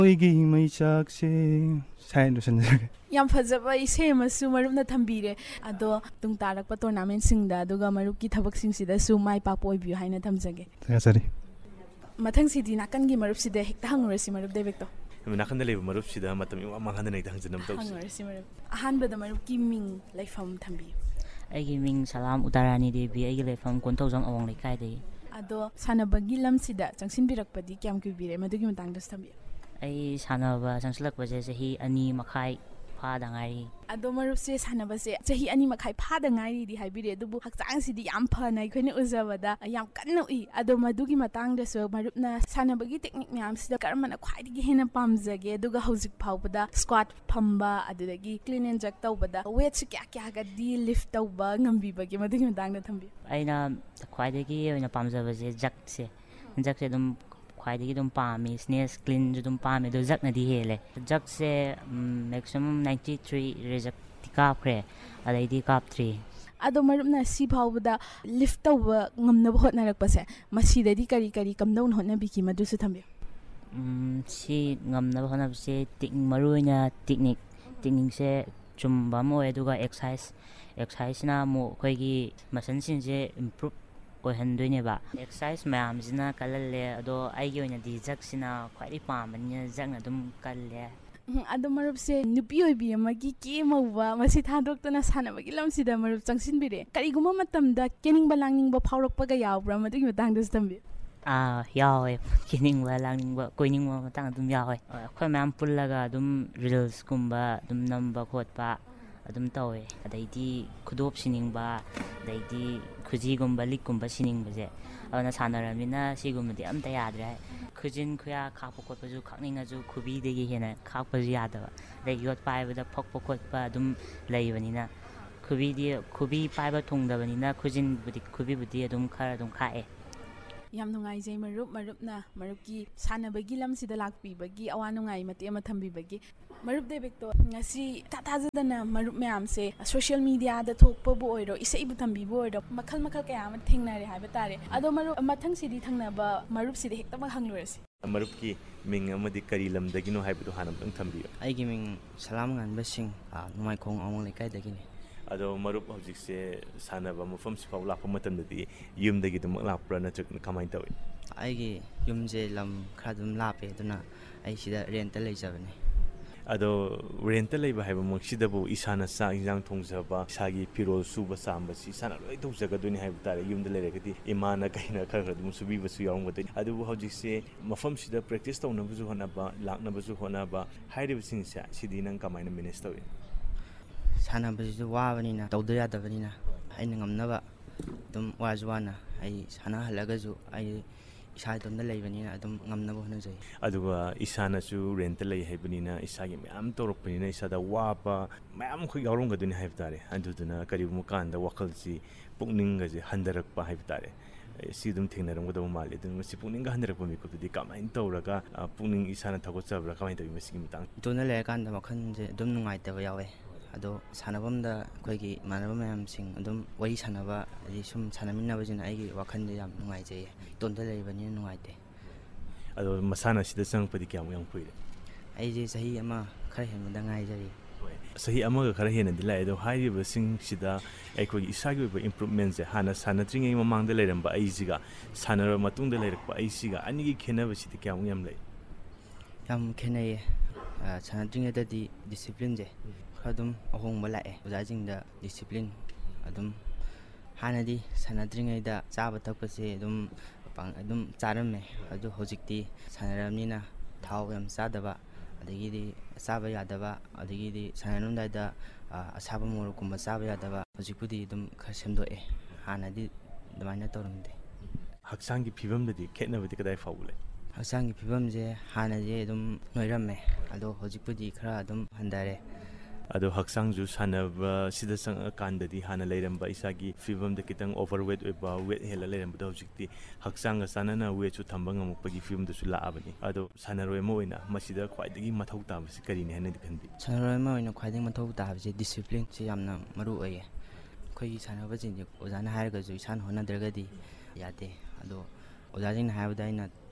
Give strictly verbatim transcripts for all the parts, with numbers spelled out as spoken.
ꯑꯩꯒꯤ ꯃꯩꯆꯥꯛꯁꯦ ꯁꯥꯏꯟ ꯂꯣꯏꯁꯤꯟꯖꯔꯒꯦ ꯌꯥꯝ ꯐꯖꯕ ꯏꯁꯩ ꯑꯃꯁꯨ ꯃꯔꯨꯞꯅ ꯊꯝꯕꯤꯔꯦ ꯑꯗꯣ ꯇꯨꯡ ꯇꯥꯔꯛꯄ ꯇꯣꯔꯅꯥꯃꯦꯟꯠꯁꯤꯡꯗ ꯑꯗꯨꯒ ꯃꯔꯨꯞꯀꯤ ꯊꯕꯛꯁꯤꯡꯁꯤꯗꯁꯨ ꯃꯥꯏ ꯄꯥꯛꯄ ꯑꯣꯏꯕꯤꯌꯨ ꯍꯥꯏꯅ ꯊꯝꯖꯒꯦ ꯊꯥꯒꯠꯆꯔꯤ ꯃꯊꯪꯁꯤꯗꯤ ꯅꯥꯀꯟꯒꯤ ꯃꯔꯨꯞꯁꯤꯗ ꯍꯦꯛꯇ ꯍꯪꯉꯨꯔꯁꯤ ꯃꯔꯨꯞ ꯗꯦꯕꯤꯛꯇꯣ ꯅꯥꯀꯟꯗ ꯂꯩꯕ ꯃꯔꯨꯞꯁꯤꯗ ꯃꯇꯝ ꯏꯃꯥꯡ ꯃꯥꯡꯍꯟꯗꯅ ꯍꯦꯛꯇ ꯍꯪꯖꯅꯕ ꯇꯧꯁꯤ ꯍꯪꯉꯨꯔꯁꯤ ꯃꯔꯨꯞ ꯑꯍꯥꯟꯕꯗ ꯃꯔꯨꯞꯀꯤ ꯃꯤꯡ ꯂꯩꯐꯝ ꯊꯝꯕꯤꯌꯨ ꯑꯩꯒꯤ ꯃꯤꯡ ꯁꯂꯥꯝ ꯎꯇꯥꯔꯥꯅꯤ ꯗꯦꯕꯤ ꯑꯩꯒꯤ ꯂꯩꯐꯝ ꯀꯣꯟꯊꯧꯖꯝ ꯑꯋꯥꯡ ꯂꯩꯀꯥꯏꯗꯒꯤ ꯑꯗꯣ ꯁꯥꯟꯅꯕꯒꯤ ꯂꯝꯁꯤꯗ ꯆꯪꯁꯤꯟꯕꯤꯔꯛꯄꯗꯤ ꯀꯌꯥꯝ ꯀꯨꯏꯕꯤꯔꯦ ꯃꯗꯨꯒꯤ ꯃꯇꯥꯡꯗꯁꯨ ꯊꯝꯕꯤꯌꯨ ꯑꯩ ꯁꯥꯟꯅꯕ ꯆꯪꯁꯤꯜꯂꯛꯄꯁꯦ ꯆꯍꯤ ꯑꯅꯤ ꯃꯈꯥꯏ ꯐꯥꯗ ꯉꯥꯏꯔꯤ ꯑꯗꯣ ꯃꯔꯨꯞꯁꯦ ꯁꯥꯟꯅꯕꯁꯦ ꯆꯍꯤ ꯑꯅꯤ ꯃꯈꯥꯏ ꯐꯥꯗ ꯉꯥꯏꯔꯤꯗꯤ ꯍꯥꯏꯕꯤꯔꯦ ꯑꯗꯨꯕꯨ ꯍꯛꯆꯥꯡꯁꯤꯗꯤ ꯌꯥꯝ ꯐꯅ ꯑꯩꯈꯣꯏꯅ ꯎꯖꯕꯗ ꯌꯥꯝ ꯀꯟꯅ ꯎꯏ ꯑꯗꯣ ꯃꯗꯨꯒꯤ ꯃꯇꯥꯡꯗꯁꯨ ꯃꯔꯨꯞꯅ ꯁꯥꯟꯅꯕꯒꯤ ꯇꯦꯛꯅꯤꯛ ꯃꯌꯥꯝꯁꯤꯗ ꯀꯔꯝꯕꯅ ꯈ꯭ꯋꯥꯏꯗꯒꯤ ꯍꯦꯟꯅ ꯄꯥꯝꯖꯒꯦ ꯑꯗꯨꯒ ꯍꯧꯖꯤꯛ ꯐꯥꯎꯕꯗ ꯁ꯭ꯀ꯭ꯋꯥꯠ ꯐꯝꯕ ꯑꯗꯨꯗꯒꯤ ꯀ꯭ꯂꯤꯟ ꯑꯦꯟ ꯖꯔꯛ ꯇꯧꯕꯗ ꯋꯦꯠꯁꯤ ꯀꯌꯥ ꯀꯌꯥꯒꯗꯤ ꯂꯤꯐ ꯇꯧꯕ ꯉꯝꯕꯤꯕꯒꯦ ꯃꯗꯨꯒꯤ ꯃꯇꯥꯡꯗ ꯊꯝꯕꯤꯌꯨ ꯑꯩꯅ ꯈ꯭ꯋꯥꯏꯗꯒꯤ ꯑꯣꯏꯅ ꯄꯥꯝꯖꯕꯁꯦ ꯖꯛꯁꯦ ꯖꯛꯁꯦ ꯑꯗꯨꯝ ꯈ꯭ꯋꯥꯏꯗꯒꯤ ꯑꯗꯨꯝ ꯄꯥꯝꯃꯤ ꯁ꯭ꯅꯦꯁ ꯀ꯭ꯂꯤꯟꯁꯨ ꯑꯗꯨꯝ ꯄꯥꯝꯃꯤ ꯑꯗꯣ ꯖꯛꯅꯗꯤ ꯍꯦꯜꯂꯦ ꯖꯛꯁꯦ ꯃꯦꯛꯁꯤꯃꯝ ꯅꯥꯏꯟꯇꯤ ꯊ꯭ꯔꯤ ꯔꯤꯖꯛꯇꯤ ꯀꯥꯞꯈ꯭ꯔꯦ ꯑꯗꯩꯗꯤ ꯀꯥꯞꯇ꯭ꯔꯤ ꯑꯗꯣ ꯃꯔꯨꯞꯅ ꯁꯤ ꯐꯥꯎꯕꯗ ꯂꯤꯐ ꯇꯧꯕ ꯉꯝꯅꯕ ꯍꯣꯠꯅꯔꯛꯄꯁꯦ ꯃꯁꯤꯗꯗꯤ ꯀꯔꯤ ꯀꯔꯤ ꯀꯝꯗꯧꯅ ꯍꯣꯠꯅꯕꯤꯈꯤ ꯃꯗꯨꯁꯨ ꯊꯝꯕꯤꯌꯨ ꯁꯤ ꯉꯝꯅꯕ ꯍꯣꯠꯅꯕꯁꯦ ꯃꯔꯨ ꯑꯣꯏꯅ ꯇꯦꯛꯅꯤꯛ ꯇꯦꯛꯅꯤꯛꯁꯦ ꯆꯨꯝꯕ ꯑꯃ ꯑꯣꯏ ꯑꯗꯨꯒ ꯑꯦꯛꯁꯔꯁꯥꯏꯁ ꯑꯦꯛꯁꯔꯁꯥꯏꯁꯅ ꯑꯃꯨꯛ ꯑꯩꯈꯣꯏꯒꯤ ꯃꯁꯜꯁꯤꯡꯁꯦ ꯏꯝꯄ꯭ꯔꯨꯞ ꯑꯣꯏꯍꯟꯗꯣꯏꯅꯦꯕ ꯑꯦꯛꯁꯔꯁꯥꯏꯁ ꯃꯌꯥꯝꯁꯤꯅ ꯀꯜꯍꯜꯂꯦ ꯑꯗꯣ ꯑꯩꯒꯤ ꯑꯣꯏꯅꯗꯤ ꯖꯛꯁꯤꯅ ꯈ꯭ꯋꯥꯏꯗꯒꯤ ꯄꯥꯝꯕꯅꯤꯅ ꯖꯛꯅ ꯑꯗꯨꯝ ꯀꯜꯂꯦ ꯑꯗꯣ ꯃꯔꯨꯞꯁꯦ ꯅꯨꯄꯤ ꯑꯣꯏꯕꯤ ꯑꯃꯒꯤ ꯀꯦꯃꯧꯕ ꯃꯁꯤ ꯊꯥꯗꯣꯛꯇꯨꯅ ꯁꯥꯟꯅꯕꯒꯤ ꯂꯝꯁꯤꯗ ꯃꯔꯨꯞ ꯆꯪꯁꯤꯟꯕꯤꯔꯦ ꯀꯔꯤꯒꯨꯝꯕ ꯃꯇꯝꯗ ꯀꯦꯅꯤꯡꯕ ꯂꯥꯡꯅꯤꯡꯕ ꯐꯥꯎꯔꯛꯄꯒ ꯌꯥꯎꯕ꯭ꯔꯥ ꯃꯗꯨꯒꯤ ꯃꯇꯥꯡꯗꯁꯨ ꯊꯝꯕꯤꯌꯨ ꯑꯥ ꯌꯥꯎꯋꯦ ꯀꯦꯅꯤꯡꯕ ꯂꯥꯡꯅꯤꯡꯕ ꯀꯣꯏꯅꯤꯡꯕ ꯃꯇꯥꯡ ꯑꯗꯨꯝ ꯌꯥꯎꯋꯦ ꯑꯩꯈꯣꯏ ꯃꯌꯥꯝ ꯄꯨꯜꯂꯒ ꯑꯗꯨꯝ ꯔꯤꯜꯁꯀꯨꯝꯕ ꯑꯗꯨꯝ ꯅꯝꯕ ꯈꯣꯠꯄ ꯑꯗꯨꯝ ꯇꯧꯋꯦ ꯑꯗꯩꯗꯤ ꯈꯨꯗꯣꯞ ꯁꯤꯅꯤꯡꯕ ꯑꯗꯩꯗꯤ ꯈꯨꯖꯤꯒꯨꯝꯕ ꯂꯤꯛꯀꯨꯝꯕ ꯁꯤꯅꯤꯡꯕꯁꯦ ꯑꯗꯨꯅ ꯁꯥꯟꯅꯔꯕꯅꯤꯅ ꯁꯤꯒꯨꯝꯕꯗꯤ ꯑꯝꯇ ꯌꯥꯗ꯭ꯔꯦ ꯈꯨꯖꯤꯟ ꯈꯨꯌꯥ ꯈꯥꯛꯄ ꯈꯣꯠꯄꯁꯨ ꯈꯥꯛꯅꯤꯡꯉꯁꯨ ꯈꯨꯕꯤꯗꯒꯤ ꯍꯦꯟꯅ ꯈꯥꯛꯄꯁꯨ ꯌꯥꯗꯕ ꯑꯗꯩ ꯌꯣꯠ ꯄꯥꯏꯕꯗ ꯐꯛꯄ ꯈꯣꯠꯄ ꯑꯗꯨꯝ ꯂꯩꯕꯅꯤꯅ ꯈꯨꯕꯤꯗꯤ ꯈꯨꯕꯤ ꯄꯥꯏꯕ ꯊꯨꯡꯗꯕꯅꯤꯅ ꯈꯨꯖꯤꯟꯕꯨꯗꯤ ꯈꯨꯕꯤꯕꯨꯗꯤ ꯑꯗꯨꯝ ꯈꯔ ꯑꯗꯨꯝ ꯈꯥꯛꯑꯦ ꯌꯥꯝ ꯅꯨꯡꯉꯥꯏꯖꯩ ꯃꯔꯨꯞ ꯃꯔꯨꯞꯅ ꯃꯔꯨꯞꯀꯤ ꯁꯥꯟꯅꯕꯒꯤ ꯂꯝꯁꯤꯗ ꯂꯥꯛꯄꯤꯕꯒꯤ ꯑꯋꯥ ꯅꯨꯡꯉꯥꯏ ꯃꯇꯦꯛ ꯑꯃ ꯊꯝꯕꯤꯕꯒꯤ ꯃꯔꯨꯞ ꯗꯦꯕꯤꯛꯇꯣ ꯉꯁꯤ ꯏꯊꯥ ꯊꯥꯖꯗꯅ ꯃꯔꯨꯞ ꯃꯌꯥꯝꯁꯦ ꯁꯣꯁꯤꯌꯦꯜ ꯃꯤꯗꯤꯌꯥꯗ ꯊꯣꯛꯄꯕꯨ ꯑꯣꯏꯔꯣ ꯏꯁꯩꯕꯨ ꯇꯝꯕꯤꯕꯨ ꯑꯣꯏꯔꯣ ꯃꯈꯜ ꯃꯈꯜ ꯀꯌా ꯑꯃ ꯊꯦꯡꯅꯔꯦ ꯍꯥꯏꯕ ꯇꯥꯔꯦ ꯑꯗꯣ ꯃꯔꯨꯞ ꯃꯊꯪꯁꯤꯗꯤ ꯊꯪꯅꯕ ꯃꯔꯨꯞꯁꯤꯗ ꯍꯦꯛꯇꯃꯛ ꯍꯪꯂꯨꯔꯁꯤ ꯃꯔꯨꯞꯀꯤ ꯃꯤꯡ ꯑꯃꯗꯤ ꯀꯔꯤ ꯂꯝꯗꯒꯤꯅꯣ ꯍꯥꯏꯕꯗꯨ ꯍꯥꯟꯅ ꯑꯃꯨꯛꯇꯪ ꯊꯝꯕꯤꯌꯨ ꯑꯩꯒꯤ ꯃꯤꯡ ꯁꯂꯥꯝ ꯉꯥꯟꯕ ꯁꯤꯡ ꯅꯣꯡꯃꯥꯏꯈꯣꯡ ꯑꯋꯥꯡ ꯂꯩꯀꯥꯏꯗꯒꯤꯅꯤ ꯑꯗꯣ ꯃꯔꯨꯞ ꯍꯧꯖꯤꯛꯁꯦ ꯁꯥꯟꯅꯕ ꯃꯐꯝꯁꯤꯐꯥꯎ ꯂꯥꯛꯄ ꯃꯇꯝꯗꯗꯤ ꯌꯨꯝꯗꯒꯤ ꯑꯗꯨꯃꯛ ꯂꯥꯛꯄ꯭ꯔꯥ ꯅꯠꯇ꯭ꯔꯒꯅ ꯀꯃꯥꯏꯅ ꯇꯧꯏ ꯑꯩꯒꯤ ꯌꯨꯝꯁꯦ ꯂꯝ ꯈꯔ ꯑꯗꯨꯝ ꯂꯥꯞꯄꯦ ꯑꯗꯨꯅ ꯑꯩ ꯁꯤꯗ ꯔꯦꯟꯇ ꯂꯩꯖꯕꯅꯤ ꯑꯗꯣ ꯔꯦꯟꯇ ꯂꯩꯕ ꯍꯥꯏꯕꯃꯛꯁꯤꯗꯕꯨ ꯏꯁꯥꯅ ꯆꯥꯛ ꯏꯟꯁꯥꯡ ꯊꯣꯡꯖꯕ ꯏꯁꯥꯒꯤ ꯐꯤꯔꯣꯜ ꯁꯨꯕ ꯆꯥꯝꯕꯁꯤ ꯏꯁꯥꯅ ꯂꯣꯏ ꯇꯧꯖꯒꯗꯣꯏꯅꯤ ꯍꯥꯏꯕ ꯇꯥꯔꯦ ꯌꯨꯝꯗ ꯂꯩꯔꯒꯗꯤ ꯏꯃꯥꯅ ꯀꯩꯅ ꯈꯔ ꯈꯔ ꯑꯗꯨꯝ ꯁꯨꯕꯤꯕꯁꯨ ꯌꯥꯎꯔꯝꯒꯗꯣꯏꯅꯤ ꯑꯗꯨꯕꯨ ꯍꯧꯖꯤꯛꯁꯦ ꯃꯐꯝꯁꯤꯗ ꯄ꯭ꯔꯦꯛꯇꯤꯁ ꯇꯧꯅꯕꯁꯨ ꯍꯣꯠꯅꯕ ꯂꯥꯛꯅꯕꯁꯨ ꯍꯣꯠꯅꯕ ꯍꯥꯏꯔꯤꯕꯁꯤꯡꯁꯦ ꯁꯤꯗꯤ ꯅꯪ ꯀꯃꯥꯏꯅ ꯃꯦꯅꯦꯖ ꯇꯧꯏ ꯁꯥꯟꯅꯕꯁꯤꯁꯨ ꯋꯥꯕꯅꯤ나 ꯇꯧꯗ ꯌꯥꯗꯕꯅꯤꯅ ꯑꯩꯅ ꯉꯝꯅꯕ ꯑꯗꯨꯝ ꯋꯥꯁꯨ ꯋꯥꯅ ꯑꯩ ꯁꯥꯟꯅꯍꯜꯂꯒꯁꯨ ꯑꯩ ꯏꯁꯥ ꯏꯇꯣꯝꯇ ꯂꯩꯕꯅꯤꯅ ꯑꯗꯨꯝ ꯉꯝꯅꯕ ꯍꯣꯠꯅꯖꯩ ꯑꯗꯨꯒ ꯏꯁꯥꯅꯁꯨ ꯔꯦꯟꯇ ꯂꯩ ꯍꯥꯏꯕꯅꯤꯅ ꯏꯁꯥꯒꯤ ꯃꯌꯥꯝ ꯇꯧꯔꯛꯄꯅꯤꯅ ꯏꯁꯥꯗ ꯋꯥꯕ ꯃꯌꯥꯝ ꯑꯩꯈꯣꯏ ꯌꯥꯎꯔꯝꯒꯗꯣꯏꯅꯤ ꯍꯥꯏꯕ ꯇꯥꯔꯦ ꯑꯗꯨꯗꯨꯅ ꯀꯔꯤꯒꯨꯝꯕ ꯀꯥꯟꯗ ꯋꯥꯈꯜꯁꯤ ꯄꯨꯛꯅꯤꯡꯒꯁꯦ ꯍꯟꯊꯔꯛꯄ ꯍꯥꯏꯕ ꯇꯥꯔꯦ ꯁꯤ ꯑꯗꯨꯝ ꯊꯦꯡꯅꯔꯝꯒꯗꯕ ꯃꯥꯜꯂꯤ ꯑꯗꯨꯅ ꯃꯁꯤ ꯄꯨꯛꯅꯤꯡꯒ ꯍꯟꯊꯔꯛꯄ ꯃꯤꯀꯨꯞꯇꯗꯤ ꯀꯃꯥꯏꯅ ꯇꯧꯔꯒ ꯄꯨꯛꯅꯤꯡ ꯏꯁꯥꯅ ꯊꯧꯒꯠꯆꯕ꯭ꯔꯥ ꯀꯃꯥꯏꯅ ꯇꯧꯋꯤ ꯃꯁꯤꯒꯤ ꯃꯇꯥꯡ ꯏꯇꯣꯝꯇ ꯂꯩꯔꯀꯥꯟꯗ ꯋꯥꯈꯜꯁꯦ ꯑꯗꯨꯝ ꯅꯨꯡꯉꯥꯏꯇꯕ ꯌꯥꯎꯋꯦ ꯑꯗꯣ ꯁꯥꯟꯅꯐꯝꯗ ꯑꯩꯈꯣꯏꯒꯤ ꯏꯃꯥꯟꯅꯕ ꯃꯌꯥꯝꯁꯤꯡ ꯑꯗꯨꯝ ꯋꯥꯔꯤ ꯁꯥꯟꯅꯕ ꯑꯗꯩ ꯁꯨꯝ ꯁꯥꯟꯅꯃꯤꯟꯅꯕꯁꯤꯅ ꯑꯩꯒꯤ ꯋꯥꯈꯜꯁꯦ ꯌꯥꯝ ꯅꯨꯡꯉꯥꯏꯖꯩꯌꯦ ꯏꯇꯣꯝꯇ ꯂꯩꯕꯅꯤꯅ ꯅꯨꯡꯉꯥꯏꯇꯦ ꯑꯗꯣ ꯃꯁꯥꯟꯅ ꯁꯤꯗ ꯆꯪꯉꯛꯄꯗꯤ ꯀꯌꯥꯃꯨꯛ ꯌꯥꯝ ꯀꯨꯏꯔꯦ ꯑꯩꯁꯦ ꯆꯍꯤ ꯑꯃ ꯈꯔ ꯍꯦꯟꯕꯗ ꯉꯥꯏꯖꯔꯤ ꯆꯍꯤ ꯑꯃꯒ ꯈꯔ ꯍꯦꯟꯅꯗꯤ ꯂꯥꯛꯑꯦ ꯑꯗꯣ ꯍꯥꯏꯔꯤꯕꯁꯤꯡꯁꯤꯗ ꯑꯩꯈꯣꯏꯒꯤ ꯏꯁꯥꯒꯤ ꯑꯣꯏꯕ ꯏꯝꯄ꯭ꯔꯨꯞꯃꯦꯟꯁꯦ ꯍꯥꯟꯅ ꯁꯥꯟꯅꯗ꯭ꯔꯤꯉꯩ ꯃꯃꯥꯡꯗ ꯂꯩꯔꯝꯕ ꯑꯩꯁꯤꯒ ꯁꯥꯟꯅꯔꯕ ꯃꯇꯨꯡꯗ ꯂꯩꯔꯛꯄ ꯑꯩꯁꯤꯒ ꯑꯅꯤꯒꯤ ꯈꯦꯠꯅꯕꯁꯤꯗꯤ ꯀꯌꯥꯃꯨꯛ ꯌꯥꯝ ꯂꯩ ꯌꯥꯝ ꯈꯦꯠꯅꯩꯌꯦ ꯁꯥꯟꯅꯗ꯭ꯔꯤꯉꯩꯗꯗꯤ ꯗꯤꯁꯤꯄ꯭ꯂꯤꯟꯁꯦ ꯈꯔ ꯑꯗꯨꯝ ꯑꯍꯣꯡꯕ ꯂꯥꯛꯑꯦ ꯑꯣꯖꯥꯁꯤꯡꯗ ꯗꯤꯁꯤꯄ꯭ꯂꯤꯟ ꯑꯗꯨꯝ ꯍꯥꯟꯅꯗꯤ ꯁꯥꯟꯅꯗ꯭ꯔꯤꯉꯩꯗ ꯆꯥꯕ ꯊꯛꯄꯁꯦ ꯑꯗꯨꯝ ꯑꯗꯨꯝ ꯆꯥꯔꯝꯃꯦ ꯑꯗꯨ ꯍꯧꯖꯤꯛꯇꯤ ꯁꯥꯟꯅꯔꯕꯅꯤꯅ ꯊꯥꯎ ꯌꯥꯝ ꯆꯥꯗꯕ ꯑꯗꯒꯤꯗꯤ ꯆꯥꯕ ꯌꯥꯗꯕ ꯑꯗꯒꯤꯗꯤ ꯁꯥꯟꯅꯔꯝꯗꯥꯏꯗ ꯑꯁꯥꯕ ꯃꯣꯔꯣꯛꯀꯨꯝꯕ ꯆꯥꯕ ꯌꯥꯗꯕ ꯍꯧꯖꯤꯛꯄꯨꯗꯤ ꯑꯗꯨꯝ ꯈꯔ ꯁꯦꯝꯗꯣꯛꯑꯦ ꯍꯥꯟꯅꯗꯤ ꯑꯗꯨꯃꯥꯏꯅ ꯇꯧꯔꯝꯗꯦ ꯍꯛꯆꯥꯡꯒꯤ ꯐꯤꯕꯝꯗꯗꯤ ꯈꯦꯠꯅꯕꯗꯤ ꯀꯗꯥꯏ ꯐꯥꯎꯕ ꯂꯩ ꯍꯛꯆꯥꯡꯒꯤ ꯐꯤꯕꯝꯁꯦ ꯍꯥꯟꯅꯗꯤ ꯑꯗꯨꯝ ꯅꯣꯏꯔꯝꯃꯦ ꯑꯗꯣ ꯍꯧꯖꯤꯛꯄꯨꯗꯤ ꯈꯔ ꯑꯗꯨꯝ ꯍꯟꯊꯔꯦ ꯑꯗꯣ ꯍꯛꯆꯥꯡꯁꯨ ꯁꯥꯟꯅꯕꯁꯤꯗ ꯆꯪꯉꯀꯥꯟꯗꯗꯤ ꯍꯥꯟꯅ ꯂꯩꯔꯝꯕ ꯏꯁꯥꯒꯤ ꯐꯤꯕꯝꯗ ꯈꯤꯇꯪ ꯑꯣꯚꯔ ꯋꯦꯠ ꯑꯣꯏꯕ ꯋꯦꯠ ꯍꯦꯜꯂ ꯂꯩꯔꯝꯕꯗꯣ ꯍꯧꯖꯤꯛꯇꯤ ꯍꯛꯆꯥꯡꯒ ꯆꯥꯟꯅꯅ ꯋꯦꯠꯁꯨ ꯊꯝꯕ ꯉꯝꯃꯛꯄꯒꯤ ꯐꯤꯕꯝꯗꯁꯨ ꯂꯥꯛꯑꯕꯅꯤ ꯑꯗꯣ ꯁꯥꯟꯅꯔꯣꯏ ꯑꯃ ꯑꯣꯏꯅ ꯃꯁꯤꯗ ꯈ꯭ꯋꯥꯏꯗꯒꯤ ꯃꯊꯧ ꯇꯥꯕꯁꯤ ꯀꯔꯤꯅꯤ ꯍꯥꯏꯅꯗꯤ ꯈꯟꯕꯤ ꯁꯥꯟꯅꯔꯣꯏ ꯑꯃ ꯑꯣꯏꯅ ꯈ꯭ꯋꯥꯏꯗꯒꯤ ꯃꯊꯧ ꯇꯥꯕꯁꯦ ꯗꯤꯁꯤꯄ꯭ꯂꯤꯟꯁꯤ ꯌꯥꯝꯅ ꯃꯔꯨ ꯑꯣꯏꯌꯦ ꯑꯩꯈꯣꯏꯒꯤ ꯁꯥꯟꯅꯕꯁꯤꯡꯁꯦ ꯑꯣꯖꯥꯅ ꯍꯥꯏꯔꯒꯁꯨ ꯏꯁꯥꯅ ꯍꯣꯠꯅꯗ꯭ꯔꯒꯗꯤ ꯌꯥꯗꯦ ꯑꯗꯣ ꯑꯣꯖꯥꯁꯤꯡꯅ ꯍꯥꯏꯕꯗ ꯑꯩꯅ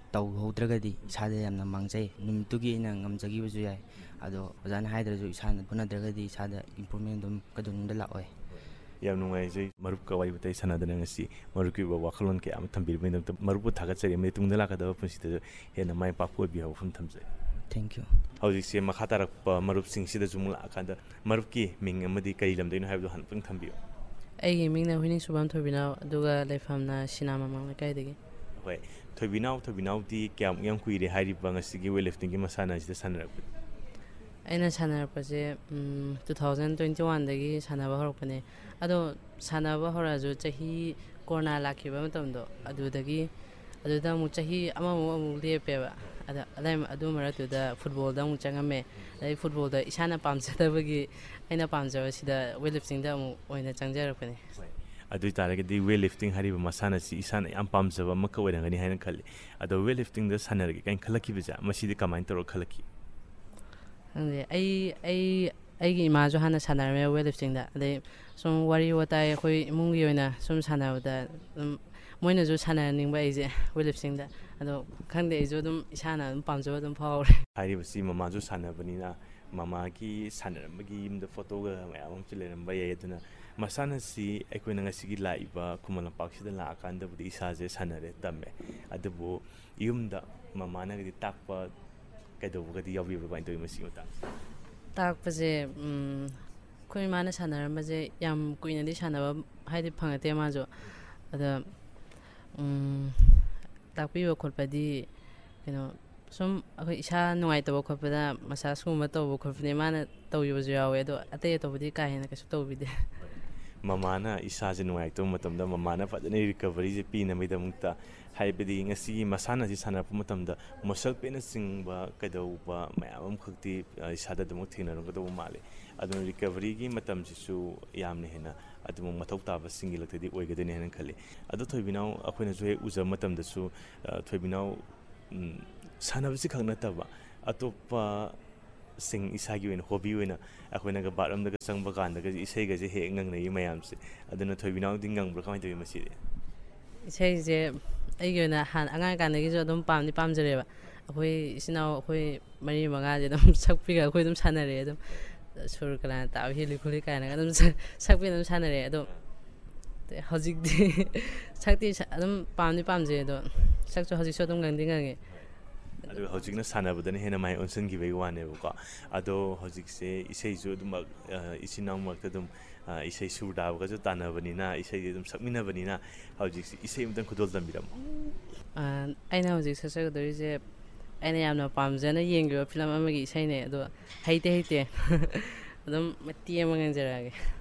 ꯇꯧꯍꯧꯗ꯭ꯔꯒꯗꯤ ꯏꯁꯥꯗ ꯌꯥꯝꯅ ꯃꯥꯡꯖꯩ ꯅꯨꯃꯤꯠꯇꯨꯒꯤ ꯑꯩꯅ ꯉꯝꯖꯈꯤꯕꯁꯨ ꯌꯥꯏ ꯑꯗꯣ ꯑꯣꯖꯥꯅ ꯍꯥꯏꯗ꯭ꯔꯁꯨ ꯏꯁꯥꯅ ꯍꯣꯠꯅꯗ꯭ꯔꯒꯗꯤ ꯏꯁꯥꯗ ꯏꯝꯄ꯭ꯔꯨꯚꯃꯦꯟ ꯑꯗꯨꯝ ꯀꯩꯗꯧꯅꯨꯡꯗ ꯂꯥꯛꯑꯣꯏ ꯌꯥꯝ ꯅꯨꯡꯉꯥꯏꯖꯩ ꯃꯔꯨꯞꯀ ꯋꯥꯔꯤ ꯋꯥꯇꯥꯏ ꯁꯥꯟꯅꯗꯅ ꯉꯁꯤ ꯃꯔꯨꯞꯀꯤ ꯑꯣꯏꯕ ꯋꯥꯈꯜꯂꯣꯟ ꯀꯌꯥ ꯑꯃ ꯊꯝꯕꯤꯔꯕꯒꯤꯗꯃꯛꯇ ꯃꯔꯨꯞꯄꯨ ꯊꯥꯒꯠꯆꯔꯤ ꯑꯃꯗꯤ ꯇꯨꯡꯗ ꯂꯥꯛꯀꯗꯕ ꯄꯨꯟꯁꯤꯗꯁꯨ ꯍꯦꯟꯅ ꯃꯥꯏ ꯄꯥꯛꯄ ꯑꯣꯏꯕꯤꯌꯣ ꯋꯥꯐꯝ ꯊꯝꯖꯩ ꯊꯦꯡꯛ ꯌꯨ ꯍꯧꯖꯤꯛꯁꯦ ꯃꯈꯥ ꯇꯥꯔꯛꯄ ꯃꯔꯨꯞꯁꯤꯡꯁꯤꯗꯁꯨ ꯑꯃꯨꯛ ꯂꯥꯛꯑꯀꯥꯟꯗ ꯃꯔꯨꯞꯀꯤ ꯃꯤꯡ ꯑꯃꯗꯤ ꯀꯔꯤ ꯂꯝꯗꯩꯅꯣ ꯍꯥꯏꯕꯗꯣ ꯍꯥꯟꯅ ꯊꯝꯕꯤꯌꯨ ꯑꯩꯒꯤ ꯃꯤꯡꯅ ꯍꯨꯏꯅꯤꯡ ꯁꯨꯕꯝ ꯊꯣꯏꯕꯤꯅꯥꯎ ꯑꯗꯨꯒ ꯂꯩꯐꯝꯅ ꯁꯤꯅꯥ ꯃꯃꯥꯡ ꯂꯩꯀꯥꯏꯗꯒꯤ ꯍꯣꯏ ꯊꯣꯏꯕꯤꯅꯥꯎ ꯊꯣꯏꯕꯤꯅꯥꯎꯗꯤ ꯀꯌꯥꯃꯨꯛ ꯌꯥꯝ ꯀꯨꯏꯔꯦ ꯍꯥꯏꯔꯤꯕ ꯉꯁꯤꯒꯤ ꯋꯦꯠ ꯂꯤꯐꯇꯤꯡꯒꯤ ꯃꯁꯥꯟꯅ ꯑꯁꯤꯗ ꯁꯥꯟꯅꯔꯛꯄꯗꯤ ꯑꯩꯅ ꯁꯥꯟꯅꯔꯛꯄꯁꯦ ꯇꯨ ꯊꯥꯎꯖꯟ ꯇ꯭ꯋꯦꯟꯇꯤ ꯋꯥꯟꯗꯒꯤ ꯁꯥꯟꯅꯕ ꯍꯧꯔꯛꯄꯅꯦ ꯑꯗꯣ ꯁꯥꯟꯅꯕ ꯍꯧꯔꯛꯑꯁꯨ ꯆꯍꯤ ꯀꯣꯔꯣꯅꯥ ꯂꯥꯛꯈꯤꯕ ꯃꯇꯝꯗꯣ ꯑꯗꯨꯗꯒꯤ ꯑꯗꯨꯗ ꯑꯃꯨꯛ ꯆꯍꯤ ꯑꯃꯃꯨꯛ ꯑꯃꯨꯛ ꯂꯦꯞꯄꯦꯕ ꯑꯗ ꯑꯗꯨ ꯃꯔꯛꯇꯨꯗ ꯐꯨꯠꯕꯣꯜꯗ ꯑꯃꯨꯛ ꯆꯪꯉꯝꯃꯦ ꯑꯗꯩ ꯐꯨꯠꯕꯣꯜꯗ ꯏꯁꯥꯅ ꯄꯥꯝꯖꯗꯕꯒꯤ ꯑꯩꯅ ꯄꯥꯝꯖꯕꯁꯤꯗ ꯋꯦꯠ ꯂꯤꯐꯇꯤꯡꯗ ꯑꯃꯨꯛ ꯑꯣꯏꯅ ꯆꯪꯖꯔꯛꯄꯅꯦ ꯑꯗꯨ ꯑꯣꯏꯇꯥꯔꯒꯗꯤ ꯋꯦꯠ ꯂꯤꯐꯇꯤꯡ ꯍꯥꯏꯔꯤꯕ ꯃꯁꯥꯟꯅꯁꯤ ꯏꯁꯥꯅ ꯌꯥꯝ ꯄꯥꯝꯖꯕ ꯑꯃꯈꯛ ꯑꯣꯏꯔꯝꯒꯅꯤ ꯍꯥꯏꯅ ꯈꯜꯂꯤ ꯑꯗꯣ ꯋꯦꯠ ꯂꯤꯐꯇꯤꯡꯗ ꯁꯥꯟꯅꯔꯒꯦ ꯀꯥꯏꯅ ꯈꯜꯂꯛꯈꯤꯕꯁꯦ ꯃꯁꯤꯗꯤ ꯀꯃꯥꯏꯅ ꯇꯧꯔꯒ ꯈꯜꯂꯛꯈꯤ ꯈꯪꯗꯦ ꯑꯩ ꯑꯩ ꯑꯩꯒꯤ ꯏꯃꯥꯁꯨ ꯍꯥꯟꯅ ꯁꯥꯟꯅꯔꯝꯃꯦ ꯋꯦꯠ ꯂꯤꯐꯇꯤꯡꯗ ꯑꯗꯩ ꯁꯨꯝ ꯋꯥꯔꯤ ꯋꯥꯇꯥꯏ ꯑꯩꯈꯣꯏ ꯏꯃꯨꯡꯒꯤ ꯑꯣꯏꯅ ꯁꯨꯝ ꯁꯥꯟꯅꯕꯗ ꯑꯗꯨꯝ ꯃꯣꯏꯅꯁꯨ ꯁꯥꯟꯅꯍꯟꯅꯤꯡꯕ ꯑꯩꯁꯦ ꯋꯦꯠ ꯂꯤꯐꯇꯤꯡꯗ ꯑꯗꯣ ꯈꯪꯗꯦ ꯑꯩꯁꯨ ꯑꯗꯨꯝ ꯏꯁꯥꯅ ꯑꯗꯨꯝ ꯄꯥꯝꯖꯕ ꯑꯗꯨꯝ ꯐꯥꯎꯔꯦ ꯍꯥꯏꯔꯤꯕꯁꯤ ꯃꯃꯥꯁꯨ ꯁꯥꯟꯅꯕꯅꯤꯅ ꯃꯃꯥꯒꯤ ꯁꯥꯟꯅꯔꯝꯕꯒꯤ ꯌꯨꯝꯗ ꯐꯣꯇꯣꯒ ꯃꯌꯥꯝ ꯑꯃꯁꯨ ꯂꯩꯔꯝꯕ ꯌꯥꯏ ꯑꯗꯨꯅ ꯃꯁꯥꯟꯅꯁꯤ ꯑꯩꯈꯣꯏꯅ ꯉꯁꯤꯒꯤ ꯂꯥꯛꯏꯕ ꯈꯨꯃꯟ ꯂꯝꯄꯥꯛꯁꯤꯗ ꯂꯥꯛꯑꯀꯥꯟꯗꯕꯨꯗꯤ ꯏꯁꯥꯁꯦ ꯁꯥꯟꯅꯔꯦ ꯇꯝꯃꯦ ꯑꯗꯨꯕꯨ ꯌꯨꯝꯗ ꯃꯃꯥꯅꯒꯗꯤ ꯇꯥꯛꯄ ꯀꯩꯗꯧꯕꯒꯗꯤ ꯌꯥꯎꯕꯤꯕ꯭ꯔꯥ ꯀꯃꯥꯏꯅ ꯇꯧꯋꯤ ꯃꯁꯤꯒꯤ ꯃꯇꯥꯡꯁꯦ ꯇꯥꯛꯄꯁꯦ ꯑꯩꯈꯣꯏ ꯏꯃꯥꯅ ꯁꯥꯟꯅꯔꯝꯕꯁꯦ ꯌꯥꯝ ꯀꯨꯏꯅꯗꯤ ꯁꯥꯟꯅꯕ ꯍꯥꯏꯗꯤ ꯐꯪꯉꯛꯇꯦ ꯃꯥꯁꯨ ꯑꯗ ꯇꯥꯛꯄꯤꯕ ꯈꯣꯠꯄꯗꯤ ꯀꯩꯅꯣ ꯁꯨꯝ ꯑꯩꯈꯣꯏ ꯏꯁꯥ ꯅꯨꯡꯉꯥꯏꯇꯕ ꯈꯣꯠꯄꯗ ꯃꯁꯥꯁꯀꯨꯝꯕ ꯇꯧꯕ ꯈꯣꯠꯄꯗꯤ ꯃꯥꯅ ꯇꯧꯕꯤꯕꯁꯨ ꯌꯥꯎꯋꯦ ꯑꯗꯣ ꯑꯇꯩ ꯑꯇꯣꯞꯄꯗꯤ ꯀꯥ ꯍꯦꯟꯅ ꯀꯩꯁꯨ ꯇꯧꯕꯤꯗꯦ ꯃꯃꯥꯅ ꯏꯁꯥꯁꯦ ꯅꯨꯡꯉꯥꯏꯇꯕ ꯃꯇꯝꯗ ꯃꯃꯥꯅ ꯐꯖꯅ ꯔꯤꯀꯕꯔꯤꯁꯦ ꯄꯤꯅꯕꯒꯤꯗꯃꯛꯇ ꯍꯥꯏꯕꯗꯤ ꯉꯁꯤꯒꯤ ꯃꯁꯥꯟꯅꯁꯤ ꯁꯥꯟꯅꯔꯛꯄ ꯃꯇꯝꯗ ꯃꯁꯜ ꯄꯦꯟꯅꯆꯤꯡꯕ ꯀꯩꯗꯧꯕ ꯃꯌꯥꯝ ꯑꯃꯈꯛꯇꯤ ꯏꯁꯥꯗ ꯑꯗꯨꯃꯛ ꯊꯦꯡꯅꯔꯝꯒꯗꯧꯕ ꯃꯥꯜꯂꯤ ꯑꯗꯨꯅ ꯔꯤꯀꯕꯔꯤꯒꯤ ꯃꯇꯝꯁꯤꯁꯨ ꯌꯥꯝꯅ ꯍꯦꯟꯅ ꯑꯗꯨꯃꯛ ꯃꯊꯧ ꯇꯥꯕꯁꯤꯡꯒꯤ ꯂꯛꯇꯗꯤ ꯑꯣꯏꯒꯗꯣꯏꯅꯤ ꯍꯥꯏꯅ ꯈꯜꯂꯤ ꯑꯗꯣ ꯊꯣꯏꯕꯤꯅꯥꯎ ꯑꯩꯈꯣꯏꯅꯁꯨ ꯍꯦꯛ ꯎꯖꯕ ꯃꯇꯝꯗꯁꯨ ꯊꯣꯏꯕꯤꯅꯥꯎ ꯁꯥꯟꯅꯕꯁꯤ ꯈꯛ ꯅꯠꯇꯕ ꯑꯇꯣꯞꯄ ꯁꯤꯡ ꯏꯁꯥꯒꯤ ꯑꯣꯏꯅ ꯍꯣꯕꯤ ꯑꯣꯏꯅ ꯑꯩꯈꯣꯏꯅꯒ ꯕꯥꯠꯔꯨꯝꯗꯒ ꯆꯪꯕ ꯀꯥꯟꯗꯒ ꯏꯁꯩꯒꯁꯦ ꯍꯦꯛ ꯉꯪꯅꯩ ꯃꯌꯥꯝꯁꯦ ꯑꯗꯨꯅ ꯊꯣꯏꯕꯤꯅꯥꯎꯗꯤ ꯉꯪꯕ꯭ꯔꯥ ꯀꯃꯥꯏꯅ ꯇꯧꯋꯤ ꯃꯁꯤꯗꯤ ꯏꯁꯩꯁꯦ ꯑꯩꯒꯤ ꯑꯣꯏꯅ ꯍꯥꯟꯅ ꯑꯉꯥꯡ ꯑꯣꯏꯀꯥꯟꯗꯒꯤꯁꯨ ꯑꯗꯨꯝ ꯄꯥꯝꯗꯤ ꯄꯥꯝꯖꯔꯦꯕ ꯑꯩꯈꯣꯏ ꯏꯆꯤꯟ ꯏꯅꯥꯎ ꯑꯩꯈꯣꯏ ꯃꯔꯤ ꯃꯉꯥꯁꯦ ꯑꯗꯨꯝ ꯁꯛꯄꯤꯒ ꯑꯩꯈꯣꯏ ꯑꯗꯨꯝ ꯁꯥꯟꯅꯔꯛꯑꯦ ꯑꯗꯨꯝ ꯁꯨꯔ ꯀꯅꯥꯅ ꯇꯥꯕ ꯍꯦꯜꯂꯤ ꯈꯣꯠꯂꯤ ꯀꯥꯏꯅꯒ ꯑꯗꯨꯝ ꯁꯛꯄꯤ ꯑꯗꯨꯝ ꯁꯥꯟꯅꯔꯛꯑꯦ ꯑꯗꯣ ꯍꯧꯖꯤꯛꯇꯤ ꯁꯛꯇꯤ ꯑꯗꯨꯝ ꯄꯥꯝꯗꯤ ꯄꯥꯝꯖꯩ ꯑꯗꯣ ꯁꯛꯁꯨ ꯍꯧꯖꯤꯛꯁꯨ ꯑꯗꯨꯝ ꯉꯪꯗꯤ ꯉꯪꯉꯦ ꯑꯗꯨ ꯍꯧꯖꯤꯛꯅ ꯁꯥꯟꯅꯕꯗꯅ ꯍꯦꯟꯅ ꯃꯥꯏ ꯑꯣꯟꯁꯤꯟꯈꯤꯕꯒꯤ ꯋꯥꯅꯦꯕꯀꯣ ꯑꯗꯣ ꯍꯧꯖꯤꯛꯁꯦ ꯏꯁꯩꯁꯨ ꯑꯗꯨꯃꯛ ꯏꯆꯤꯟ ꯏꯅꯥꯎ ꯃꯔꯛꯇ ꯑꯗꯨꯝ ꯏꯁꯩ ꯁꯨꯔ ꯇꯥꯕꯒꯁꯨ ꯇꯥꯟꯅꯕꯅꯤꯅ ꯏꯁꯩꯗꯤ ꯑꯗꯨꯝ ꯁꯛꯃꯤꯟꯅꯕꯅꯤꯅ ꯍꯧꯖꯤꯛꯁꯦ ꯏꯁꯩ ꯑꯃꯇꯪ ꯈꯨꯗꯣꯜ ꯇꯝꯕꯤꯔꯝꯃꯣ ꯑꯩꯅ ꯍꯧꯖꯤꯛ ꯁꯛꯆꯒꯗꯧꯔꯤꯁꯦ ꯑꯩꯅ ꯌꯥꯝꯅ ꯄꯥꯝꯖꯅ ꯌꯦꯡꯈꯤꯕ ꯐꯤꯂꯝ ꯑꯃꯒꯤ ꯏꯁꯩꯅꯦ ꯑꯗꯣ ꯍꯩꯇꯦ ꯍꯩꯇꯦ ꯑꯗꯨꯝ ꯃꯇꯦꯛ ꯑꯃ ꯉꯪꯖꯔꯛꯑꯒꯦ